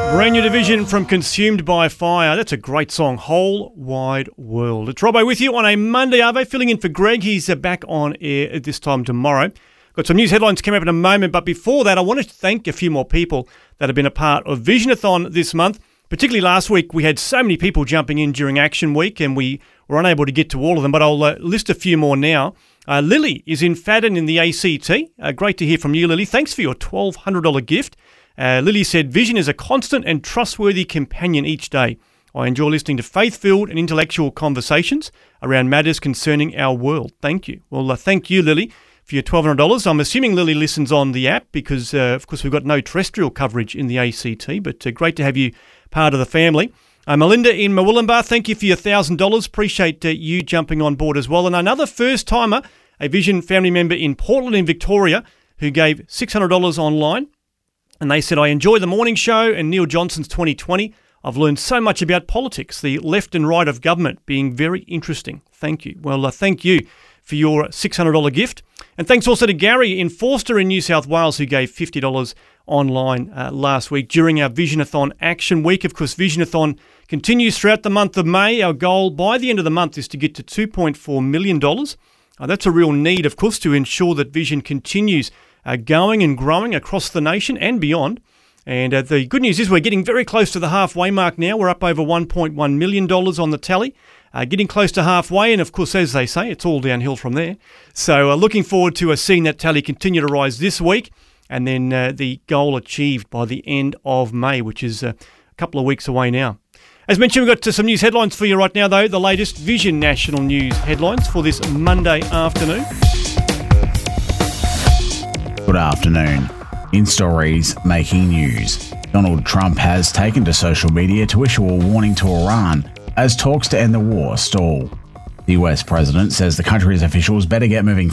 Brand new division from Consumed by Fire. That's a great song, Whole Wide World. It's Robbo with you on a Monday Arvo, filling in for Greg. He's back on air at this time tomorrow. Got some news headlines coming up in a moment, but before that, I want to thank a few more people that have been a part of Visionathon this month. Particularly last week, we had so many people jumping in during Action Week, and we were unable to get to all of them, but I'll list a few more now. Lily is in Fadden in the ACT. Great to hear from you, Lily. Thanks for your $1,200 gift. Lily said, Vision is a constant and trustworthy companion each day. I enjoy listening to faith-filled and intellectual conversations around matters concerning our world. Thank you. Well, thank you, Lily, for your $1,200. I'm assuming Lily listens on the app because, of course, we've got no terrestrial coverage in the ACT, but great to have you part of the family. Melinda in Murwillumbah, thank you for your $1,000. Appreciate you jumping on board as well. And another first-timer, a Vision family member in Portland in Victoria, who gave $600 online. And they said, I enjoy the morning show and Neil Johnson's 2020. I've learned so much about politics, the left and right of government being very interesting. Thank you. Well, thank you for your $600 gift. And thanks also to Gary in Forster in New South Wales, who gave $50 online last week during our Visionathon Action Week. Of course, Visionathon continues throughout the month of May. Our goal by the end of the month is to get to $2.4 million. That's a real need, of course, to ensure that Vision continues going and growing across the nation and beyond. And the good news is we're getting very close to the halfway mark now. We're up over $1.1 million on the tally, getting close to halfway. And of course, as they say, it's all downhill from there. So looking forward to seeing that tally continue to rise this week, and then the goal achieved by the end of May, which is a couple of weeks away now. As mentioned, we've got some news headlines for you right now, though. The latest Vision National News headlines for this Monday afternoon. Good afternoon. In stories making news, Donald Trump has taken to social media to issue a warning to Iran as talks to end the war stall. The US president says the country's officials better get moving